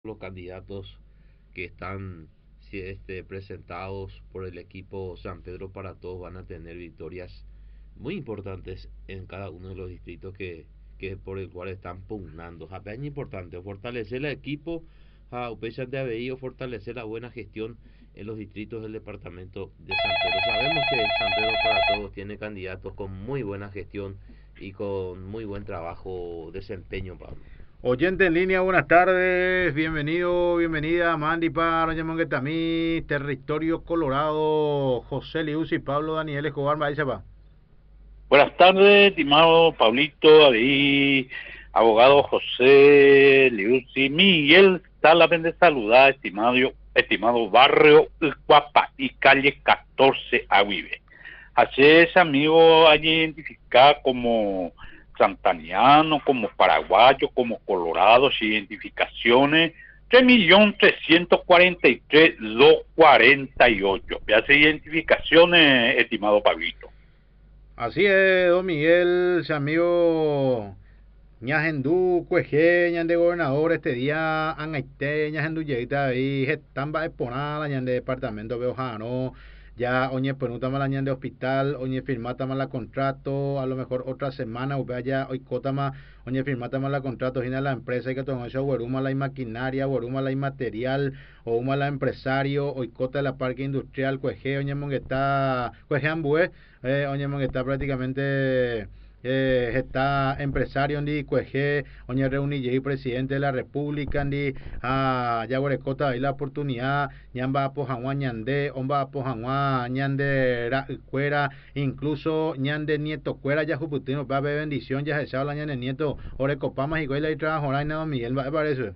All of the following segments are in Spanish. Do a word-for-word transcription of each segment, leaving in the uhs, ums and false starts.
los candidatos que están si- este, presentados por el equipo San Pedro para Todos van a tener victorias muy importantes en cada uno de los distritos que, que por el cual están pugnando. Es importante fortalecer el equipo, a Upechas de Aveiro, fortalecer la buena gestión en los distritos del departamento de San Pedro. Sabemos que San Pedro para Todos tiene candidatos con muy buena gestión y con muy buen trabajo, desempeño, Pablo. Oyente en línea, buenas tardes, bienvenido, bienvenida, Mandy para Tamí, Territorio Colorado, José Lius y Pablo Daniel Escobar, Maizapa. Buenas tardes, estimado Pablito, ahí, abogado José Liuzzi, Miguel Salaven de saludar, estimado, estimado barrio Guapa y calle catorce Aguibe. Así es, amigo, hay identificado como santaniano, como paraguayo, como colorado, identificaciones, tres millones trescientos cuarenta y tres mil doscientos cuarenta y ocho. ¿Me hace identificaciones, estimado Pablito? Así es, don Miguel, ese amigo Ñagendú, Cueje, Ñande gobernador este día, Angaite, Ñagendú Yeita ahí, Getamba Exponada, Ñande departamento Beojano, ya oñe penuta mala Ñande hospital, oñe firmata mala contrato, a lo mejor otra semana, o vaya hoy cotama, oñe firmata mala contrato, gina la empresa y que tomó eso, Gueruma la maquinaria, Gueruma la material, o uma la empresario, hoy cota la parque industrial, Cueje, oñe mongueta, Cueje Ambue, eh, oñe mongueta prácticamente eh, está empresario ndi cueje oñe reuni y presidente de la república ndi a yaguarecota ahí la oportunidad ñamba po jangua ñande omba po jangua ñande ra cuera incluso ñande nieto cuera ya juputino va a ver bendición ya se habla ñande nieto ore copama y cuela y trabajo no Miguel me parece.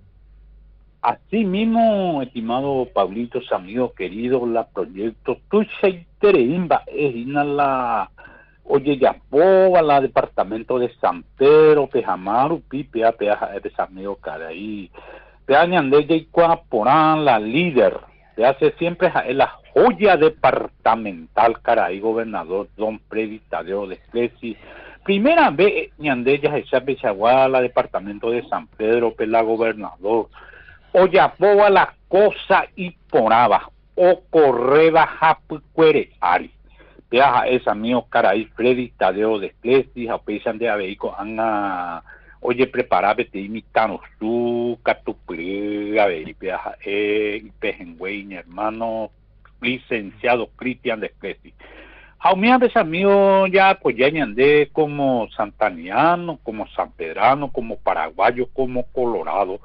Así mismo, estimado Pablito, amigos queridos, la proyecto Tucha Tereimba es la oye ya a la departamento de San Pedro, Pejamaru, Pipe, a Peaja, eres amigo Caraí, Peañan de Porán, la líder, se hace siempre en la joya departamental Caraí, gobernador Don Freddy Tadeo de Clesi. Primera vez, Ñandella, esa Pechaguala, departamento de San Pedro, Pela gobernador. Oyapoa la cosa y poraba, o correba japucuere ari. Viaja esa mío caray, Freddy Tadeo de Clesi, japesan de abeico, anga, oye, preparabe te imitano su, catupri, abei, viaja, eh, pejengüey, mi hermano, licenciado Cristian de Clesi. Jaumía de mío ya, pues ya andé como santaniano, como sanpedrano, como paraguayo, como colorado,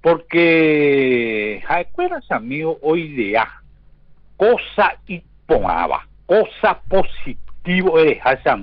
porque acuerdas amigo hoy día cosa y ponaba cosa positivo eres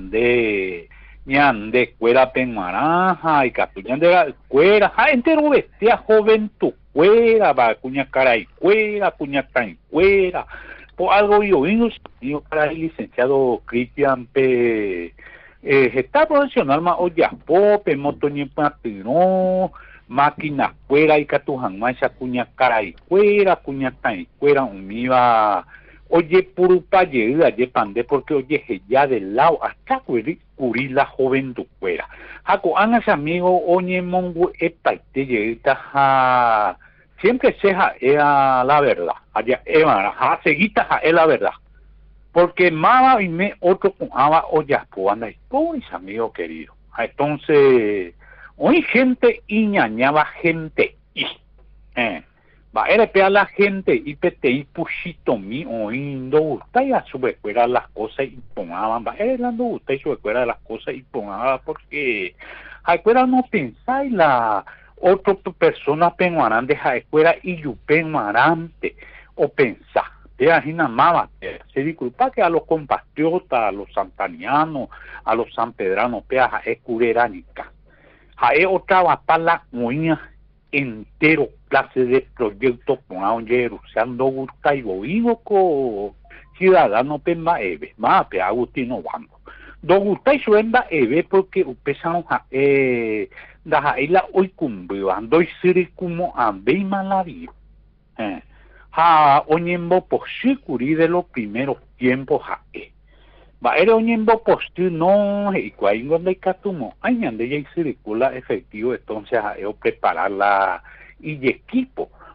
de ñande cuera penmaranja y catuñan de la cuera ja entero bestia joven tu cuera va cuña cara y cuera cuña tan cuera por algo yo vino yo para el licenciado Cristian P eh, está profesional más olla pope motoñe patino máquina fuera y catujan más cuña cara y cuera cuña tan y cuera un iba oye puro paye aye pande porque oye ya del lado hasta curir curir la joven tu fuera jaco angas amigo oye mongo epaite llegita ja siempre seja era la verdad allá era ja seguita es la verdad porque mala y me otro con aba olla puanda pois amigo querido entonces hoy gente iñañaba gente y eh va a la gente y pete y pushito mi oindo gusta y a su escuela las cosas y ponaban va a dando gusta y su escuela las cosas y ponaba porque a escuela no pensáis la otra persona penguarán de la escuela y yo penguarante o pensar de ahí nada más se disculpa que a los compatriotas a los santanianos a los sanpedranos peaja es cureránica a otra va para la uña entero clase de proyectos con aunque usando gusta y boigo co ciudadano pemba eve más pe agustino bando do gusta y suenda eve porque upesan eh da ila hoy cumbio ando y siri como ambe malario eh ha oñembo posicuri de los primeros tiempos ha eh va era oñembo postu no y cuando de catumo ay ande ya circula efectivo entonces a preparar la y equipo